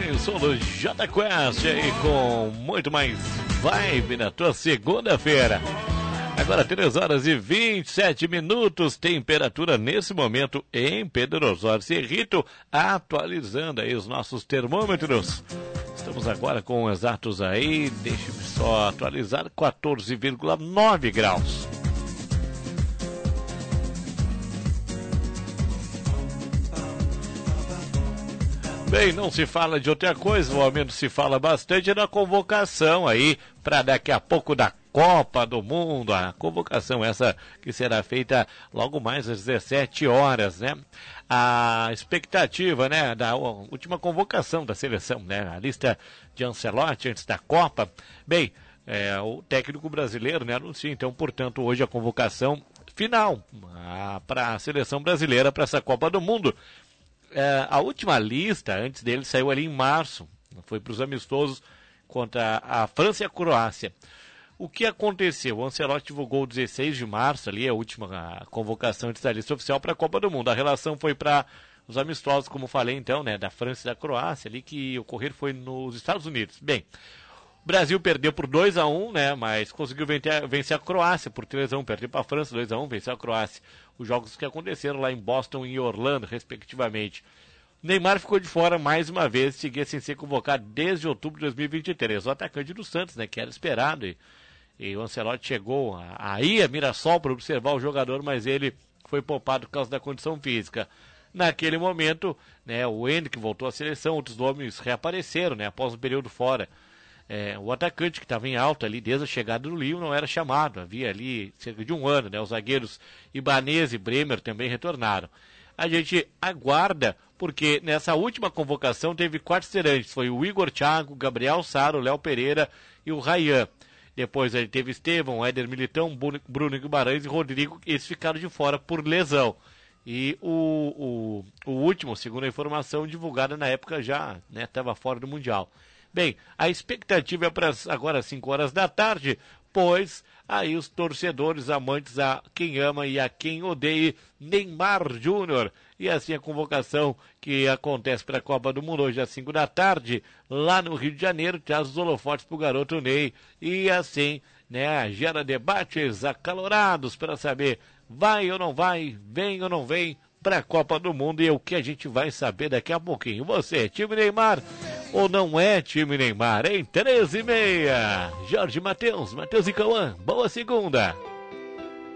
bem, eu sou do J Quest aí com muito mais vibe na tua segunda-feira. Agora 3 horas e 27 minutos, temperatura nesse momento em Pedro Osório Cerrito, atualizando aí os nossos termômetros. Estamos agora com exatos aí, deixe-me só atualizar, 14,9 graus. Bem, não se fala de outra coisa, ou ao menos se fala bastante da convocação aí, para daqui a pouco da Copa do Mundo, a convocação essa que será feita logo mais às 17 horas, né? A expectativa, né, da última convocação da seleção, né? A lista de Ancelotti antes da Copa. Bem, o técnico brasileiro, né, anuncia, então, portanto, hoje a convocação final para a seleção brasileira para essa Copa do Mundo. A última lista, antes dele, saiu ali em março. Foi para os amistosos contra a França e a Croácia. O que aconteceu? O Ancelotti divulgou 16 de março, ali a última convocação antes da lista oficial para a Copa do Mundo. A relação foi para os amistosos, como falei então, né, da França e da Croácia, ali que ocorreram foi nos Estados Unidos. Bem, o Brasil perdeu por 2-1, né, mas conseguiu vencer a Croácia por 3-1, perdeu para a França 2-1, venceu a Croácia. Os jogos que aconteceram lá em Boston e Orlando, respectivamente. Neymar ficou de fora mais uma vez, seguia sem ser convocado desde outubro de 2023. O atacante do Santos, né, que era esperado, e o Ancelotti chegou aí a Mirassol para observar o jogador, mas ele foi poupado por causa da condição física. Naquele momento, né, o Endrick voltou à seleção, outros nomes reapareceram, né, após um período fora. O atacante que estava em alta ali desde a chegada do Lille não era chamado, havia ali cerca de um ano, né, os zagueiros Ibanez e Bremer também retornaram. A gente aguarda, porque nessa última convocação teve 4 estreantes, foi o Igor Thiago, Gabriel Sara, o Léo Pereira e o Ryan. Depois aí teve Estevão, Éder Militão, Bruno Guimarães e Rodrigo, esses ficaram de fora por lesão. E o último, segundo a informação divulgada na época, já estava fora do Mundial. Bem, a expectativa é para agora 5 horas da tarde, pois aí os torcedores amantes a quem ama e a quem odeia Neymar Júnior. E assim a convocação que acontece para a Copa do Mundo hoje às 5 da tarde, lá no Rio de Janeiro, traz os holofotes para o garoto Ney. E assim, né, gera debates acalorados para saber vai ou não vai, vem ou não vem para a Copa do Mundo, e é o que a gente vai saber daqui a pouquinho. Você é time Neymar ou não é time Neymar? Em 13h30, Jorge Matheus e Cauã, boa segunda.